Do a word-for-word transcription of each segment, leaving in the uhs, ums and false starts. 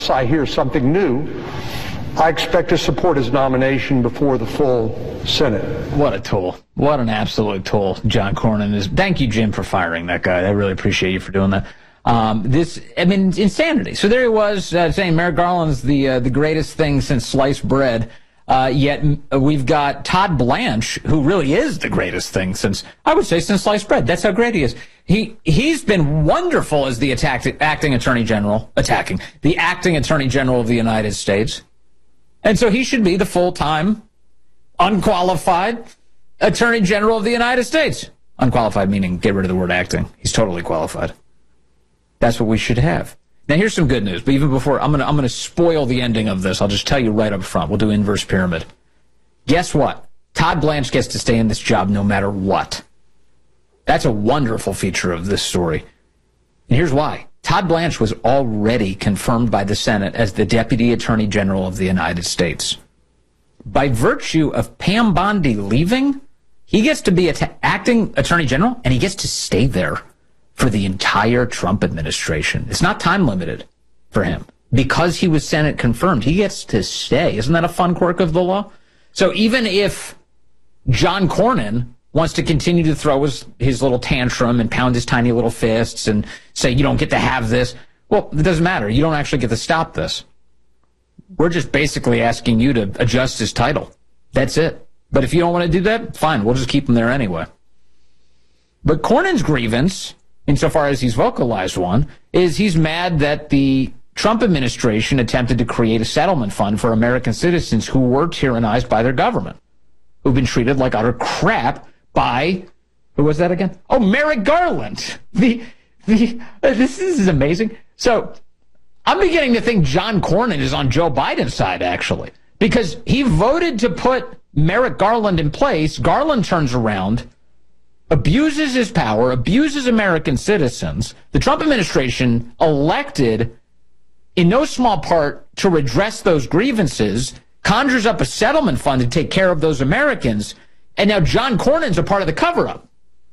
I hear something new, I expect to support his nomination before the full Senate. What a tool. What an absolute tool John Cornyn is. Thank you, Jim, for firing that guy. I really appreciate you for doing that. Um, this, I mean, it's insanity. So there he was uh, saying Merrick Garland's the uh, the greatest thing since sliced bread. Uh, yet we've got Todd Blanche, who really is the greatest thing since, I would say, since sliced bread. That's how great he is. He, he's been wonderful as the attack, acting attorney general, attacking, the acting attorney general of the United States. And so he should be the full-time, unqualified attorney general of the United States. Unqualified meaning get rid of the word acting. He's totally qualified. That's what we should have. Now, here's some good news. But even before, I'm going to I'm going to spoil the ending of this. I'll just tell you right up front. We'll do inverse pyramid. Guess what? Todd Blanche gets to stay in this job no matter what. That's a wonderful feature of this story. And here's why. Todd Blanche was already confirmed by the Senate as the Deputy Attorney General of the United States. By virtue of Pam Bondi leaving, he gets to be an acting Attorney General, and he gets to stay there for the entire Trump administration. It's not time limited for him. Because he was Senate confirmed, he gets to stay. Isn't that a fun quirk of the law? So even if John Cornyn wants to continue to throw his, his little tantrum and pound his tiny little fists and say, you don't get to have this, well, it doesn't matter. You don't actually get to stop this. We're just basically asking you to adjust his title. That's it. But if you don't want to do that, fine. We'll just keep him there anyway. But Cornyn's grievance, insofar as he's vocalized one, is he's mad that the Trump administration attempted to create a settlement fund for American citizens who were tyrannized by their government, who've been treated like utter crap by, who was that again? Oh, Merrick Garland. The, the, this, this is amazing. So I'm beginning to think John Cornyn is on Joe Biden's side, actually, because he voted to put Merrick Garland in place. Garland turns around, abuses his power, abuses American citizens. The Trump administration elected, in no small part, to redress those grievances, conjures up a settlement fund to take care of those Americans, and now John Cornyn's a part of the cover-up.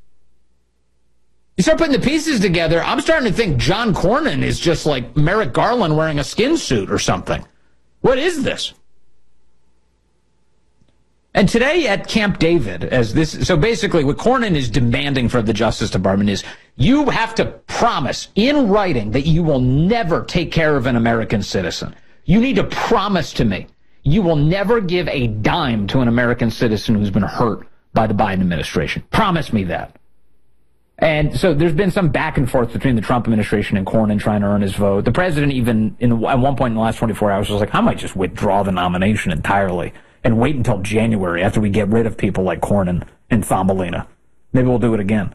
You start putting the pieces together, I'm starting to think John Cornyn is just like Merrick Garland wearing a skin suit or something. What is this? And today at Camp David, as this, so basically what Cornyn is demanding from the Justice Department is you have to promise in writing that you will never take care of an American citizen. You need to promise to me you will never give a dime to an American citizen who's been hurt by the Biden administration. Promise me that. And so there's been some back and forth between the Trump administration and Cornyn trying to earn his vote. The president even, in, at one point in the last twenty-four hours, was like, I might just withdraw the nomination entirely and wait until January after we get rid of people like Cornyn and Thumbelina. Maybe we'll do it again.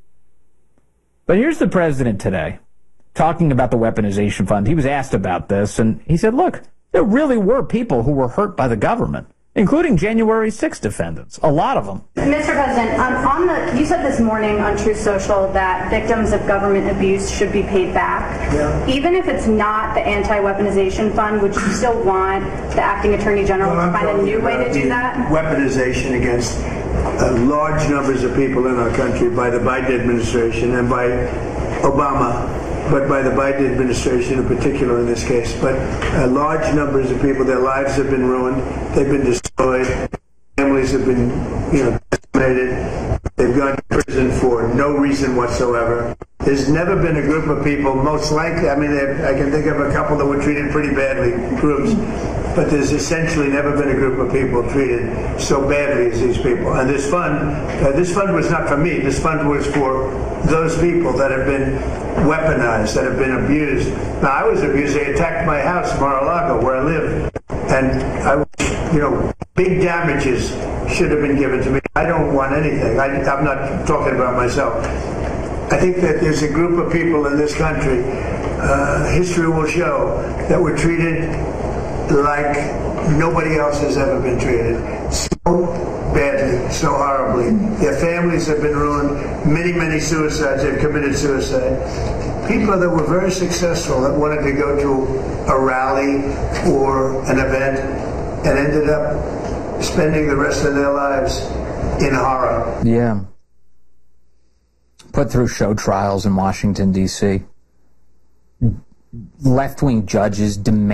But here's the president today talking about the weaponization fund. He was asked about this, and he said, look, there really were people who were hurt by the government, including January sixth defendants, a lot of them. Mister President, um, on the, you said this morning on Truth Social that victims of government abuse should be paid back. Yeah. Even if it's not the anti-weaponization fund, would you still want the acting attorney general well, to find a new way to do that? Weaponization against uh, large numbers of people in our country by the Biden administration and by Obama, but by the Biden administration in particular in this case. But uh, large numbers of people, their lives have been ruined. They've been destroyed. Families have been, you know, decimated. They've gone to prison for no reason whatsoever. There's never been a group of people, most likely, I mean, I can think of a couple that were treated pretty badly, groups, but there's essentially never been a group of people treated so badly as these people. And this fund, uh, this fund was not for me. This fund was for those people that have been weaponized, that have been abused. Now, I was abused. They attacked my house, Mar-a-Lago, where I live. And, I, you know, big damages should have been given to me. I don't want anything. I, I'm not talking about myself. I think that there's a group of people in this country, uh, history will show, that were treated like nobody else has ever been treated. So badly, so horribly. Their families have been ruined. Many, many suicides. They've committed suicide. People that were very successful that wanted to go to a rally or an event and ended up spending the rest of their lives in horror. Yeah. Put through show trials in Washington, D C left-wing judges demand